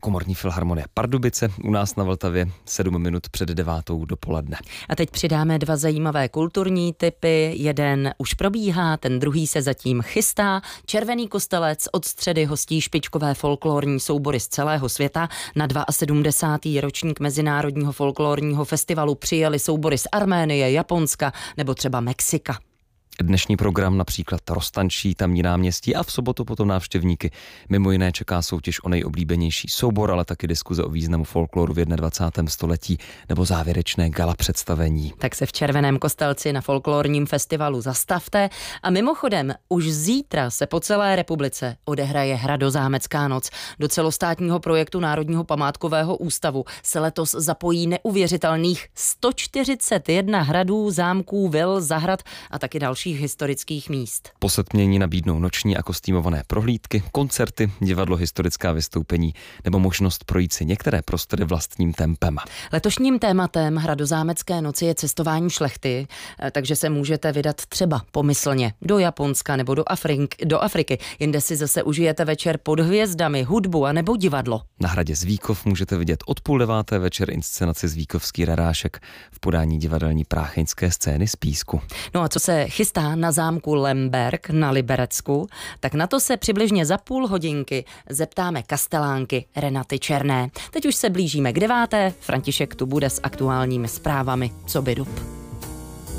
Komorní filharmonie Pardubice u nás na Vltavě 7 minut před 9 dopoledne. A teď přidáme 2 zajímavé kulturní tipy. Jeden už probíhá, ten druhý se zatím chystá. Červený Kostelec od středy hostí špičkové folklorní soubory z celého světa. Na 72. ročník Mezinárodního folklorního festivalu přijeli soubory z Arménie, Japonska nebo třeba Mexika. Dnešní program například roztančí tamní náměstí a v sobotu potom návštěvníky. Mimo jiné čeká soutěž o nejoblíbenější soubor, ale taky diskuze o významu folkloru v 21. století nebo závěrečné gala představení. Tak se v Červeném Kostelci na folklorním festivalu zastavte. A mimochodem, už zítra se po celé republice odehraje Hradozámecká noc. Do celostátního projektu Národního památkového ústavu se letos zapojí neuvěřitelných 141 hradů, zámků, vil, zahrad a taky dalších historických míst. Po setmění nabídnou noční a kostýmované prohlídky, koncerty, divadlo, historická vystoupení nebo možnost projít si některé prostory vlastním tempem. Letošním tématem Hradozámecké noci je cestování šlechty, takže se můžete vydat třeba pomyslně do Japonska nebo do Afriky. Jinde si zase užijete večer pod hvězdami, hudbu a nebo divadlo. Na hradě Zvíkov můžete vidět od 8:30 večer inscenaci Zvíkovský radášek v podání divadelní prácheňské scény z Písku. No a co se chystá na zámku Lemberg na Liberecku, tak na to se přibližně za půl hodinky zeptáme kastelánky Renaty Černé. Teď už se blížíme k 9. František tu bude s aktuálními zprávami, co by dub.